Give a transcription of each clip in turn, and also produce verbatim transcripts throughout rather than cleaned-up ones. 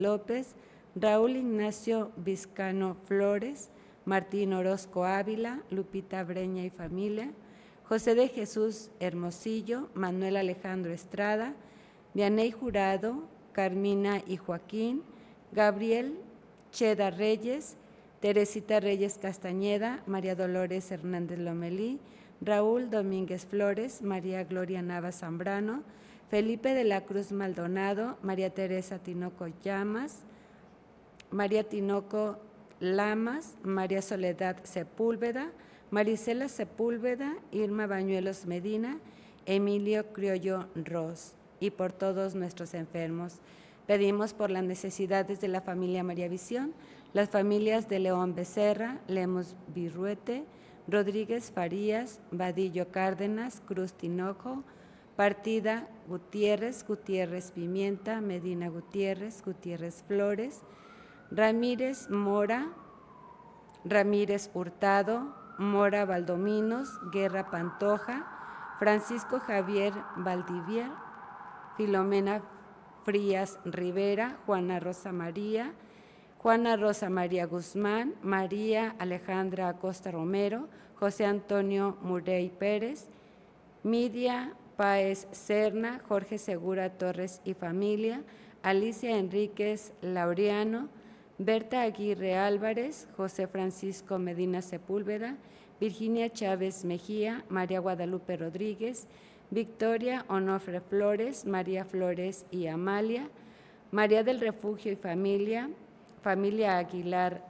López, Raúl Ignacio Vizcano Flores, Martín Orozco Ávila, Lupita Breña y familia, José de Jesús Hermosillo, Manuel Alejandro Estrada, Vianey Jurado, Carmina y Joaquín, Gabriel Cheda Reyes, Teresita Reyes Castañeda, María Dolores Hernández Lomelí, Raúl Domínguez Flores, María Gloria Nava Zambrano, Felipe de la Cruz Maldonado, María Teresa Tinoco Llamas, María Tinoco Lamas, María Soledad Sepúlveda, Marisela Sepúlveda, Irma Bañuelos Medina, Emilio Criollo Ros, y por todos nuestros enfermos. Pedimos por las necesidades de la familia María Visión, las familias de León Becerra, Lemos Virruete, Rodríguez Farías, Vadillo Cárdenas, Cruz Tinoco, Partida Gutiérrez, Gutiérrez Pimienta, Medina Gutiérrez, Gutiérrez Flores, Ramírez Mora, Ramírez Hurtado, Mora Valdominos, Guerra Pantoja, Francisco Javier Valdivier, Filomena Frías Rivera, Juana Rosa María, Juana Rosa María Guzmán, María Alejandra Acosta Romero, José Antonio Murey Pérez, Midia Páez Serna, Jorge Segura Torres y familia, Alicia Enríquez Laureano, Berta Aguirre Álvarez, José Francisco Medina Sepúlveda, Virginia Chávez Mejía, María Guadalupe Rodríguez, Victoria Onofre Flores, María Flores y Amalia, María del Refugio y familia, familia Aguilar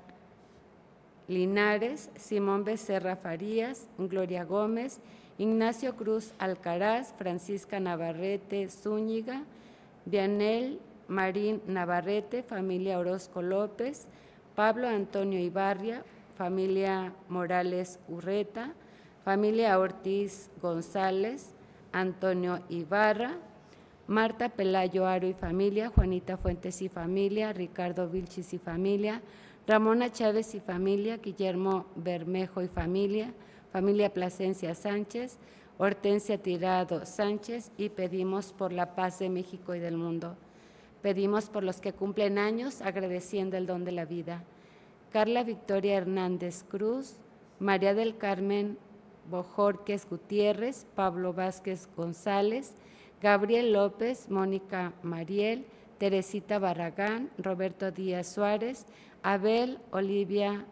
Linares, Simón Becerra Farías, Gloria Gómez, Ignacio Cruz Alcaraz, Francisca Navarrete Zúñiga, Vianel Marín Navarrete, familia Orozco López, Pablo Antonio Ibarria, familia Morales Urreta, familia Ortiz González, Antonio Ibarra, Marta Pelayo Aro y familia, Juanita Fuentes y familia, Ricardo Vilchis y familia, Ramona Chávez y familia, Guillermo Bermejo y familia, familia Plasencia Sánchez, Hortensia Tirado Sánchez, y pedimos por la paz de México y del mundo. Pedimos por los que cumplen años, agradeciendo el don de la vida. Carla Victoria Hernández Cruz, María del Carmen Bojorquez Gutiérrez, Pablo Vázquez González, Gabriel López, Mónica Mariel, Teresita Barragán, Roberto Díaz Suárez, Abel Olivia,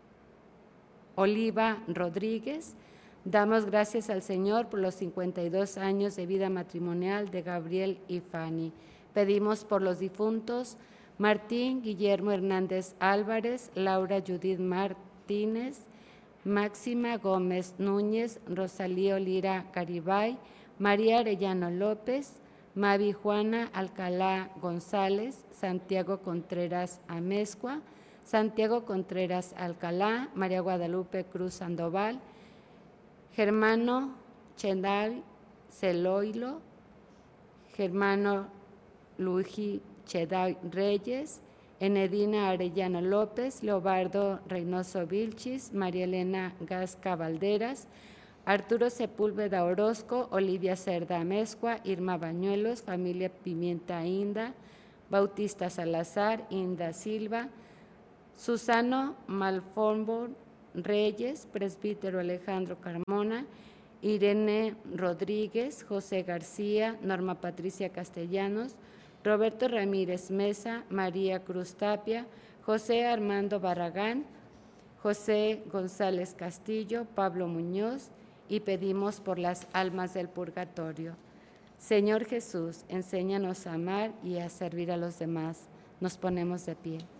Oliva Rodríguez. Damos gracias al Señor por los cincuenta y dos años de vida matrimonial de Gabriel y Fanny. Pedimos por los difuntos Martín Guillermo Hernández Álvarez, Laura Judith Martínez, Máxima Gómez Núñez, Rosalío Lira Garibay, María Arellano López, Mavi Juana Alcalá González, Santiago Contreras Amezcua, Santiago Contreras Alcalá, María Guadalupe Cruz Sandoval, Germano Chendal Celoilo, Germano Luigi Cheday Reyes, Enedina Arellano López, Leobardo Reynoso Vilchis, María Elena Gasca Valderas, Arturo Sepúlveda Orozco, Olivia Cerda Amezcua, Irma Bañuelos, familia Pimienta Inda, Bautista Salazar, Inda Silva, Susano Malfombo Reyes, presbítero Alejandro Carmona, Irene Rodríguez, José García, Norma Patricia Castellanos, Roberto Ramírez Mesa, María Cruz Tapia, José Armando Barragán, José González Castillo, Pablo Muñoz, y pedimos por las almas del purgatorio. Señor Jesús, enséñanos a amar y a servir a los demás. Nos ponemos de pie.